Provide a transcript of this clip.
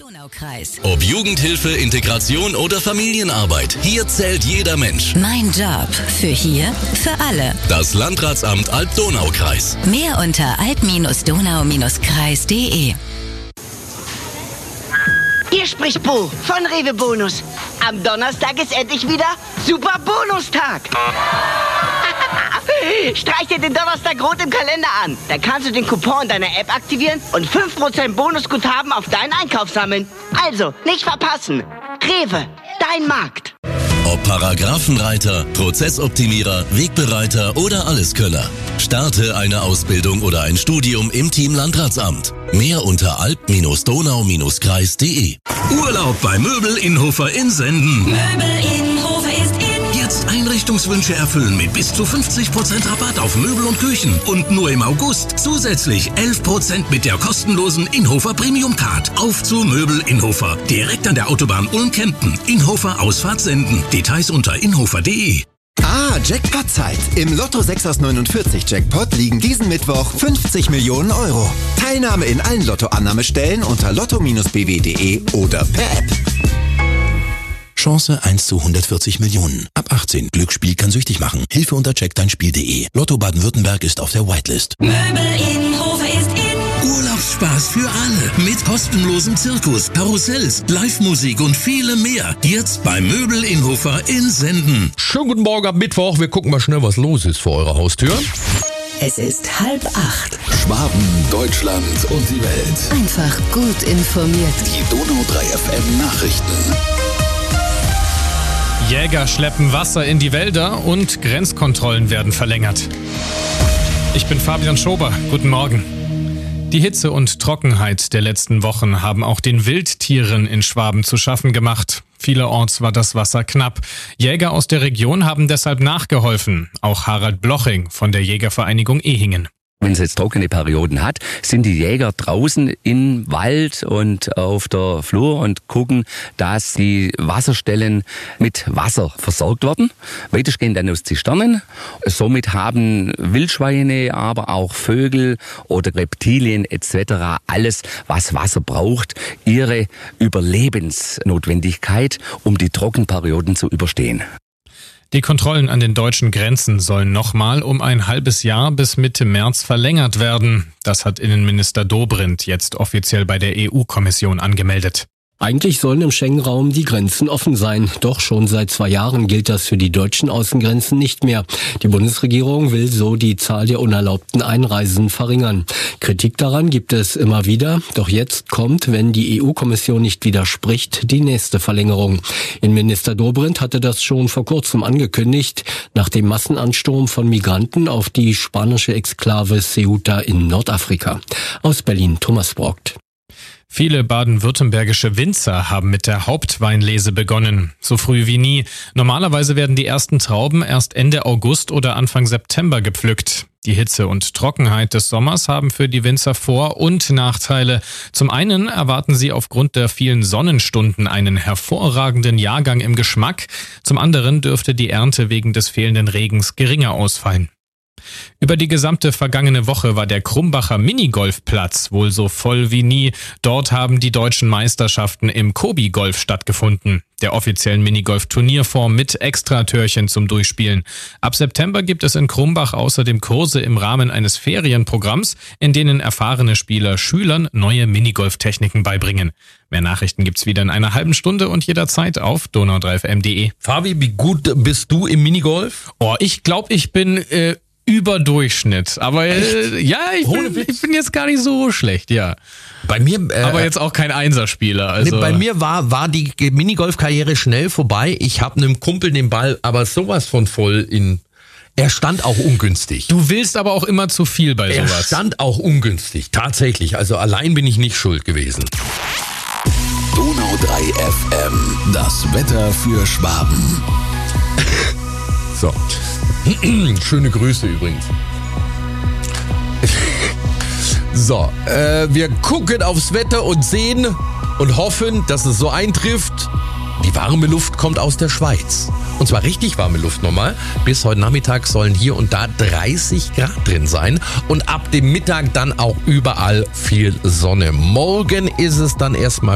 Donaukreis. Ob Jugendhilfe, Integration oder Familienarbeit, hier zählt jeder Mensch. Mein Job. Für hier, für alle. Das Landratsamt Alb-Donau-Kreis. Mehr unter alb-donau-kreis.de. Hier spricht Bo von Rewe Bonus. Am Donnerstag ist endlich wieder Super Bonustag. Streich dir den Donnerstag rot im Kalender an. Da kannst du den Coupon deiner App aktivieren und 5% Bonusguthaben auf deinen Einkauf sammeln. Also, nicht verpassen. Rewe, dein Markt. Ob Paragraphenreiter, Prozessoptimierer, Wegbereiter oder Alleskönner. Starte eine Ausbildung oder ein Studium im Team Landratsamt. Mehr unter alb-donau-kreis.de. Urlaub bei Möbel Innhofer in Senden. Möbel Innhofer ist in. Jetzt Einrichtungswünsche erfüllen mit bis zu 50% Rabatt auf Möbel und Küchen. Und nur im August zusätzlich 11% mit der kostenlosen Innhofer Premium Card. Auf zu Möbel Innhofer. Direkt an der Autobahn Ulm-Kempten. Innhofer Ausfahrt Senden. Details unter innhofer.de. Jackpot-Zeit. Im Lotto 6 aus 49 Jackpot liegen diesen Mittwoch 50 Millionen Euro. Teilnahme in allen Lottoannahmestellen unter lotto-bw.de oder per App. Chance 1 zu 140 Millionen. Ab 18. Glücksspiel kann süchtig machen. Hilfe unter checkdeinspiel.de. Lotto Baden-Württemberg ist auf der Whitelist. Möbel Innhofer ist in. Urlaubsspaß für alle. Mit kostenlosem Zirkus, Karussells, Live-Musik und viele mehr. Jetzt bei Möbel Innhofer in Senden. Schönen guten Morgen am Mittwoch. Wir gucken mal schnell, was los ist vor eurer Haustür. Es ist 7:30. Schwaben, Deutschland und die Welt. Einfach gut informiert. Die Donau 3 FM Nachrichten. Jäger schleppen Wasser in die Wälder und Grenzkontrollen werden verlängert. Ich bin Fabian Schober. Guten Morgen. Die Hitze und Trockenheit der letzten Wochen haben auch den Wildtieren in Schwaben zu schaffen gemacht. Vielerorts war das Wasser knapp. Jäger aus der Region haben deshalb nachgeholfen. Auch Harald Bloching von der Jägervereinigung Ehingen. Wenn es jetzt trockene Perioden hat, sind die Jäger draußen im Wald und auf der Flur und gucken, dass die Wasserstellen mit Wasser versorgt werden. Weitestgehend dann aus Zisternen. Somit haben Wildschweine, aber auch Vögel oder Reptilien etc., alles, was Wasser braucht, ihre Überlebensnotwendigkeit, um die Trockenperioden zu überstehen. Die Kontrollen an den deutschen Grenzen sollen nochmal um ein halbes Jahr bis Mitte März verlängert werden. Das hat Innenminister Dobrindt jetzt offiziell bei der EU-Kommission angemeldet. Eigentlich sollen im Schengen-Raum die Grenzen offen sein. Doch schon seit 2 Jahren gilt das für die deutschen Außengrenzen nicht mehr. Die Bundesregierung will so die Zahl der unerlaubten Einreisen verringern. Kritik daran gibt es immer wieder. Doch jetzt kommt, wenn die EU-Kommission nicht widerspricht, die nächste Verlängerung. Innenminister Dobrindt hatte das schon vor kurzem angekündigt, nach dem Massenansturm von Migranten auf die spanische Exklave Ceuta in Nordafrika. Aus Berlin, Thomas Brockt. Viele baden-württembergische Winzer haben mit der Hauptweinlese begonnen. So früh wie nie. Normalerweise werden die ersten Trauben erst Ende August oder Anfang September gepflückt. Die Hitze und Trockenheit des Sommers haben für die Winzer Vor- und Nachteile. Zum einen erwarten sie aufgrund der vielen Sonnenstunden einen hervorragenden Jahrgang im Geschmack. Zum anderen dürfte die Ernte wegen des fehlenden Regens geringer ausfallen. Über die gesamte vergangene Woche war der Krumbacher Minigolfplatz wohl so voll wie nie. Dort haben die deutschen Meisterschaften im Kobi-Golf stattgefunden, der offiziellen Minigolf-Turnierform mit Extratörchen zum Durchspielen. Ab September gibt es in Krumbach außerdem Kurse im Rahmen eines Ferienprogramms, in denen erfahrene Spieler Schülern neue Minigolftechniken beibringen. Mehr Nachrichten gibt's wieder in einer halben Stunde und jederzeit auf donau3fm.de. Fabi, wie gut bist du im Minigolf? Oh, ich glaube, ich bin über Durchschnitt. Aber ich bin jetzt gar nicht so schlecht, ja. Bei mir, aber jetzt auch kein Einserspieler. Also. Nee, bei mir war die Minigolf-Karriere schnell vorbei. Ich habe einem Kumpel den Ball aber sowas von voll in... Er stand auch ungünstig. Du willst aber auch immer zu viel bei sowas. Er stand auch ungünstig, tatsächlich. Also allein bin ich nicht schuld gewesen. Donau 3 FM. Das Wetter für Schwaben. So. Schöne Grüße übrigens. So, wir gucken aufs Wetter und sehen und hoffen, dass es so eintrifft. Die warme Luft kommt aus der Schweiz. Und zwar richtig warme Luft nochmal. Bis heute Nachmittag sollen hier und da 30 Grad drin sein. Und ab dem Mittag dann auch überall viel Sonne. Morgen ist es dann erstmal